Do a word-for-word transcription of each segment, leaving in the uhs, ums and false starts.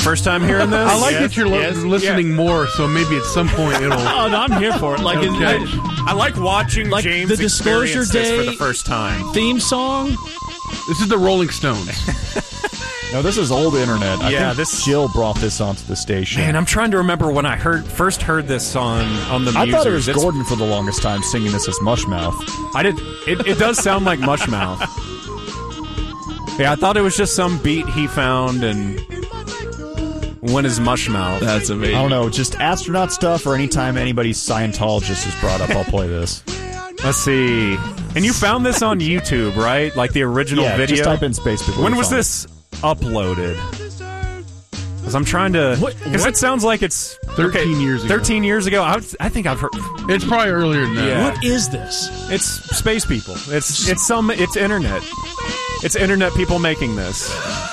first time hearing this? I like Yes, that you're li- yes, listening yeah. more, so maybe at some point it'll. Oh, no, I'm here for it. Like, in, Okay. I like watching Like James the Disclosure experience this for Day- the first time. theme song. This is the Rolling Stones. No, this is old internet. I Yeah, think this- Jill brought this onto the station. Man, I'm trying to remember when I heard first heard this song on the I thought it was Musers. It's- Gordon for the longest time singing this as Mushmouth. I did. It, it does sound like Mushmouth. Yeah, I thought it was just some beat he found and went as Mushmouth. That's amazing. I don't know, just astronaut stuff or anytime anybody's Scientologist is brought up, I'll play this. Let's see. And you found this on YouTube, right? Like the original Yeah, video? just type in Space People. When you'll was find this uploaded? Because I'm trying to... What- Because what- it sounds like it's... thirteen okay, years ago. thirteen years ago. I, was- I think I've heard... It's probably earlier than that. Yeah. What is this? It's space people. It's it's some... It's internet. It's internet people making this.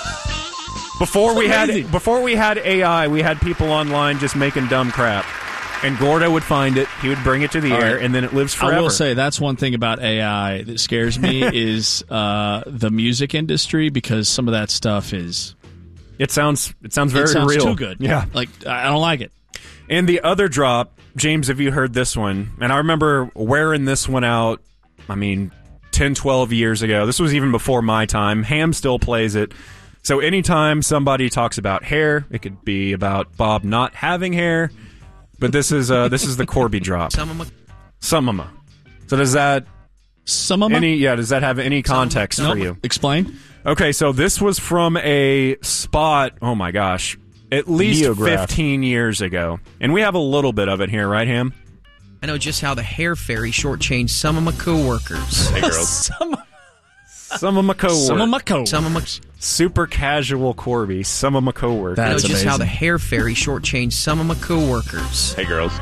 Before we had amazing. before we had A I, we had people online just making dumb crap. And Gordo would find it, he would bring it to the All air, right. and then it lives forever. I will say that's one thing about A I that scares me is uh, the music industry, because some of that stuff is It sounds it sounds very it sounds real. too good. Yeah. Like I I don't like it. And the other drop, James, have you heard this one? And I remember wearing this one out, I mean, ten, twelve years ago. This was even before my time. Ham still plays it. So anytime somebody talks about hair, it could be about Bob not having hair. But this is uh, this is the Corby drop. Some Sumama. So does that Some of them. any yeah, does that have any context Nope. for you? Explain. Okay, so this was from a spot, oh my gosh, at least Neograph. fifteen years ago. And we have a little bit of it here, right, Ham? I know just how the hair fairy shortchanged some of my coworkers. Hey, girls. Some, Some of my coworkers. some of my co. Some of my Super casual Corby. Some of my coworkers. I know That's just how the amazing. hair fairy shortchanged some of my coworkers. Hey, girls.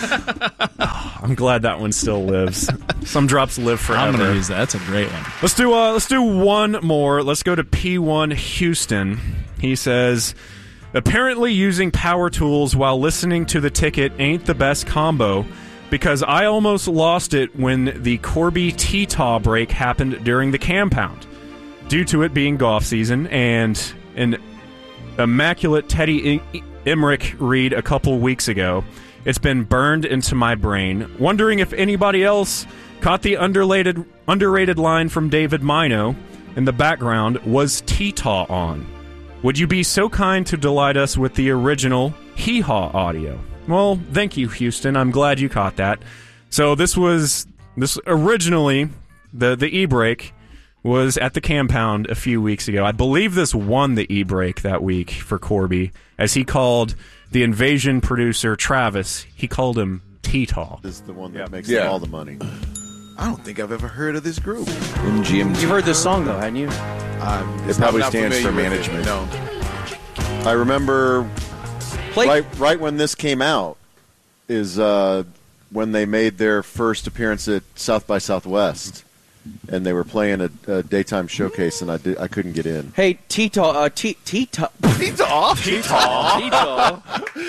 I'm glad that one still lives. Some drops live forever. I'm going to use that. That's a great one. Let's do uh, let's do one more. Let's go to P one Houston. He says, apparently using power tools while listening to the ticket ain't the best combo, because I almost lost it when the Corby T-Taw break happened during the compound, due to it being golf season and an immaculate Teddy I- Emmerich read a couple weeks ago. It's been burned into my brain. Wondering if anybody else caught the underrated underrated line from David Mino in the background, was T-Taw on? Would you be so kind to delight us with the original hee-haw audio? Well, thank you, Houston. I'm glad you caught that. So this was this originally the the e-break was at the compound a few weeks ago. I believe this won the e-break that week for Corby, as he called the Invasion producer Travis. He called him T-Taw. Is the one that Yep. makes Yeah. them all the money. I don't think I've ever heard of this group. M G M T. You've heard this song, though, hadn't you? I'm It probably not stands for familiar with it, management. No. I remember Play. right right when this came out is uh, when they made their first appearance at South by Southwest, and they were playing a, a daytime showcase, and I did I couldn't get in. Hey, Tita, uh, T- Tita. T-Taw? Tita.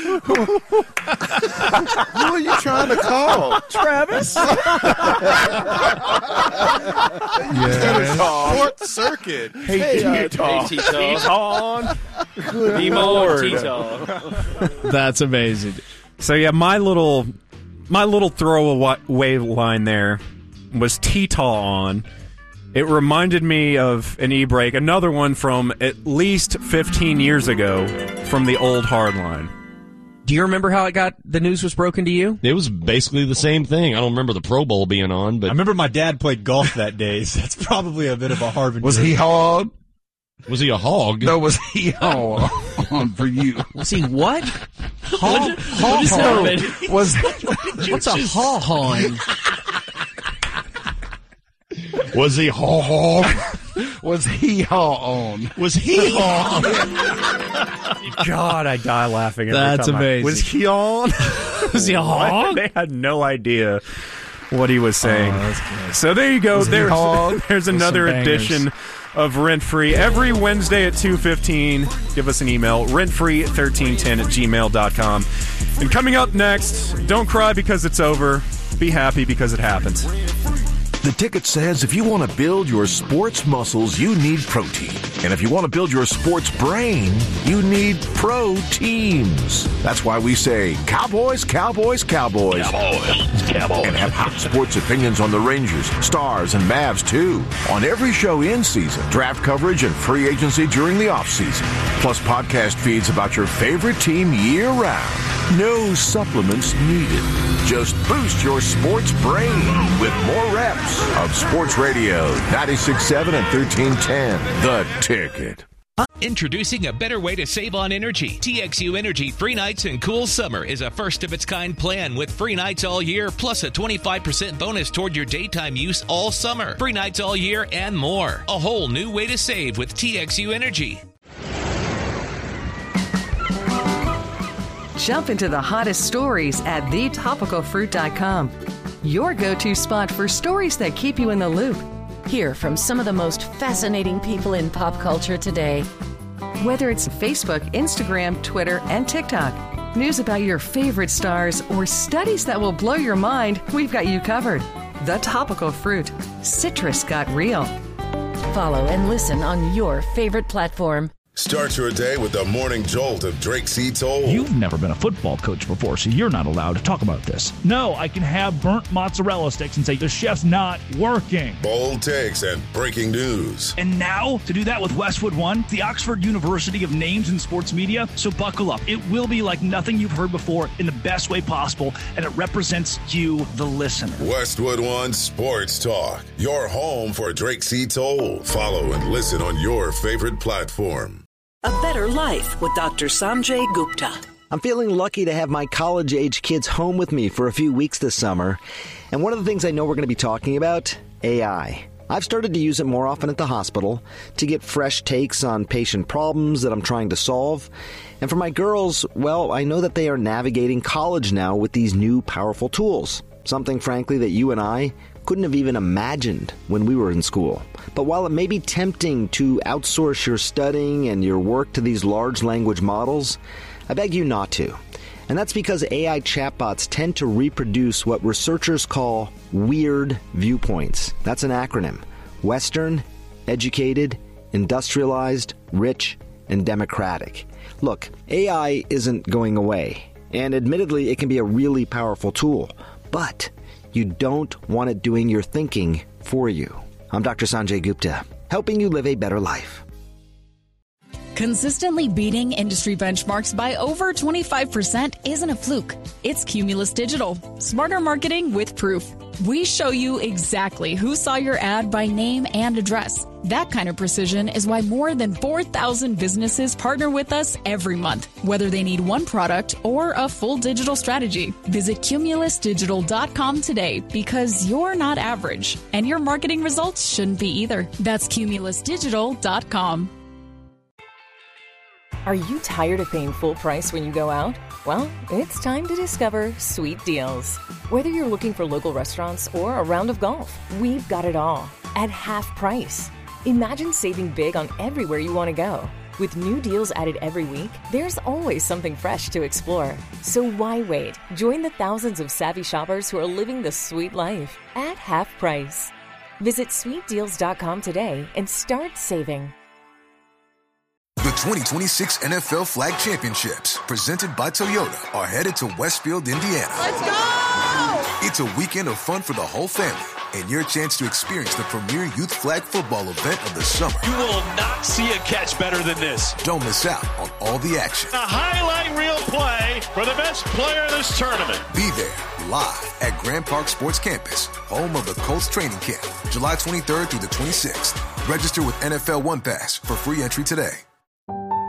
Who are you trying to call? Travis? Yeah. Short circuit. Hey, uh, T-Taw. Hey, Tita. Be more, Tita. That's amazing. So yeah, my little my little throwaway line there was T-Taw on. It reminded me of an e-break, another one from at least fifteen years ago from the old Hardline. Do you remember how it got the news was broken to you? It was basically the same thing. I don't remember the Pro Bowl being on, but I remember my dad played golf that day, so that's probably a bit of a Harvard. Was he hog? was he a hog? No, was he hog on for you? Was he what? Haw? What is Haw? that? Was What's a haw hawing? Was he hog? was he hog on? Was he hog? God, I die laughing every That's time I- amazing. was he on? Was he a hog? They had no idea what he was saying. Oh, that's good. So there you go. Was he There's, hog? there's With another some bangers. edition of Rent Free every Wednesday at two fifteen. Give us an email, rentfree thirteen ten at gmail dot com. And coming up next, don't cry because it's over. Be happy because it happens. The Ticket says if you want to build your sports muscles, you need protein. And if you want to build your sports brain, you need pro teams. That's why we say Cowboys, Cowboys, Cowboys. Cowboys, Cowboys. And have hot sports opinions on the Rangers, Stars, and Mavs, too. On every show in season, draft coverage, and free agency during the offseason. Plus podcast feeds about your favorite team year-round. No supplements needed. Just boost your sports brain with more reps of Sports Radio ninety-six point seven and thirteen ten. The Ticket. Introducing a better way to save on energy. T X U Energy Free Nights and Cool Summer is a first-of-its-kind plan with free nights all year, plus a twenty-five percent bonus toward your daytime use all summer. Free nights all year and more. A whole new way to save with T X U Energy. Jump into the hottest stories at the topical fruit dot com. Your go-to spot for stories that keep you in the loop. Hear from some of the most fascinating people in pop culture today. Whether it's Facebook, Instagram, Twitter, and TikTok, news about your favorite stars, or studies that will blow your mind, we've got you covered. The Topical Fruit. Citrus got real. Follow and listen on your favorite platform. Start your day with the morning jolt of Drake C. Toll. You've never been a football coach before, so you're not allowed to talk about this. No, I can have burnt mozzarella sticks and say the chef's not working. Bold takes and breaking news. And now, to do that with Westwood One, the Oxford University of Names in Sports Media. So buckle up. It will be like nothing you've heard before in the best way possible, and it represents you, the listener. Westwood One Sports Talk, your home for Drake C. Toll. Follow and listen on your favorite platform. A Better Life with Doctor Sanjay Gupta. I'm feeling lucky to have my college-age kids home with me for a few weeks this summer. And one of the things I know we're going to be talking about, A I. I've started to use it more often at the hospital to get fresh takes on patient problems that I'm trying to solve. And for my girls, well, I know that they are navigating college now with these new powerful tools. Something, frankly, that you and I couldn't have even imagined when we were in school. But while it may be tempting to outsource your studying and your work to these large language models, I beg you not to. And that's because A I chatbots tend to reproduce what researchers call weird viewpoints. That's an acronym. Western, educated, industrialized, rich, and democratic. Look, A I isn't going away. And admittedly, it can be a really powerful tool. But you don't want it doing your thinking for you. I'm Doctor Sanjay Gupta, helping you live a better life. Consistently beating industry benchmarks by over twenty-five percent isn't a fluke. It's Cumulus Digital. Smarter marketing with proof. We show you exactly who saw your ad by name and address. That kind of precision is why more than four thousand businesses partner with us every month, whether they need one product or a full digital strategy. Visit cumulus digital dot com today because you're not average, and your marketing results shouldn't be either. That's cumulus digital dot com. Are you tired of paying full price when you go out? Well, it's time to discover Sweet Deals. Whether you're looking for local restaurants or a round of golf, we've got it all at half price. Imagine saving big on everywhere you want to go. With new deals added every week, there's always something fresh to explore. So why wait? Join the thousands of savvy shoppers who are living the sweet life at half price. Visit sweet deals dot com today and start saving. The twenty twenty-six N F L Flag Championships, presented by Toyota, are headed to Westfield, Indiana. Let's go! It's a weekend of fun for the whole family and your chance to experience the premier youth flag football event of the summer. You will not see a catch better than this. Don't miss out on all the action. A highlight reel play for the best player in this tournament. Be there live at Grand Park Sports Campus, home of the Colts training camp, July twenty-third through the twenty-sixth. Register with N F L One Pass for free entry today.